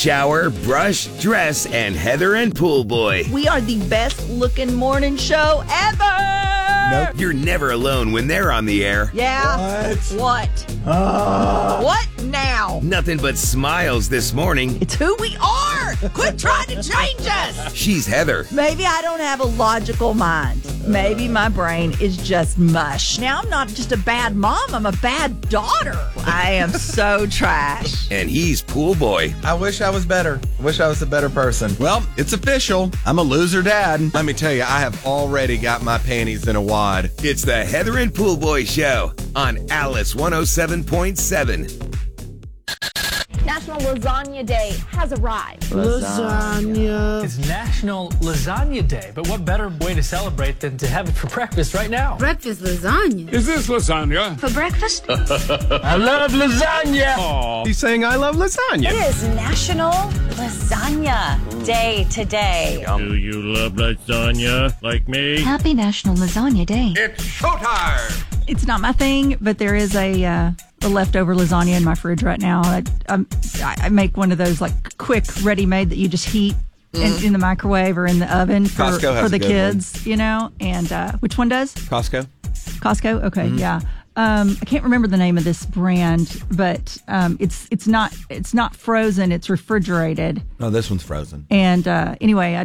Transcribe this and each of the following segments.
shower, brush, dress, and Heather and Pool Boy. We are the best looking morning show ever. Nope. You're never alone when they're on the air. Yeah. What? What now? Nothing but smiles this morning. It's who we are. Quit trying to change us. She's Heather. Maybe I don't have a logical mind. Maybe my brain is just mush. Now I'm not just a bad mom, I'm a bad daughter. I am so trash. And he's Pool Boy. I wish I was better. I wish I was a better person. Well, it's official. I'm a loser dad. Let me tell you, I have already got my panties in a wad. It's the Heather and Pool Boy Show on Alice 107.7. National Lasagna Day has arrived. Lasagna. It's National Lasagna Day, but what better way to celebrate than to have it for breakfast right now? Breakfast lasagna. Is this lasagna? For breakfast? I love lasagna. Aww. He's saying I love lasagna. It is National Lasagna Day today. Do you love lasagna like me? Happy National Lasagna Day. It's showtime! It's not my thing, but there is a leftover lasagna in my fridge right now. I make one of those like quick ready-made that you just heat in the microwave or in the oven for the kids, you know. And which one does? Costco. Costco. Okay, yeah. I can't remember the name of this brand, but it's not frozen. It's refrigerated. No, this one's frozen. And anyway,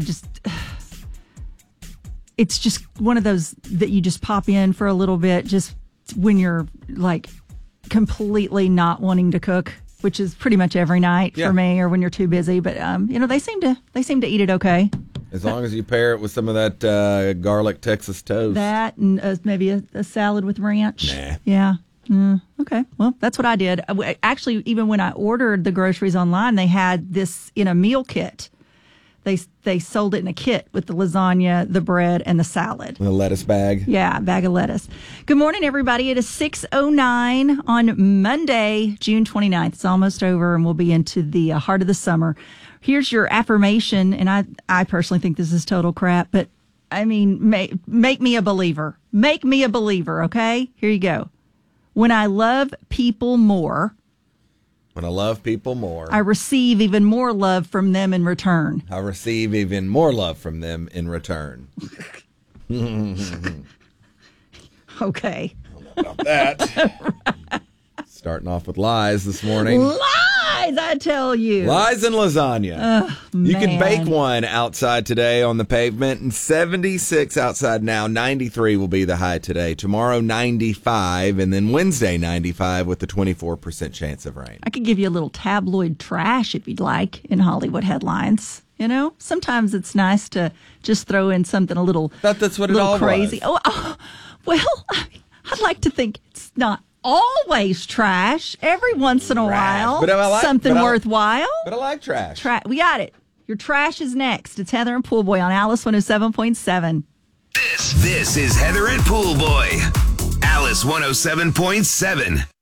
it's just one of those that you just pop in for a little bit, just when you're like completely not wanting to cook, which is pretty much every night for me, or when you're too busy. But they seem to eat it okay. As long as you pair it with some of that garlic Texas toast. That and maybe a salad with ranch. Nah. Yeah. Okay. Well, that's what I did. Actually, even when I ordered the groceries online, they had this in a meal kit. They sold it in a kit with the lasagna, the bread, and the salad. The lettuce bag. Yeah, a bag of lettuce. Good morning, everybody. It is 6:09 on Monday, June 29th. It's almost over, and we'll be into the heart of the summer. Here's your affirmation, and I personally think this is total crap, but I mean, make me a believer. Make me a believer, okay? Here you go. When I love people more... When I love people more, I receive even more love from them in return. I receive even more love from them in return. Okay. About that. Starting off with lies this morning. Lies, I tell you. Lies and lasagna. You can bake one outside today on the pavement, and 76 outside now. 93 will be the high today. Tomorrow, 95, and then Wednesday, 95 with a 24% chance of rain. I could give you a little tabloid trash if you'd like in Hollywood headlines. You know, sometimes it's nice to just throw in something a little, that's what it all crazy. was. Well, I'd like to think it's not always trash. Every once in a while, something worthwhile. But I like trash. We got it. Your trash is next. It's Heather and Pool Boy on Alice 107.7. This is Heather and Pool Boy. Alice 107.7.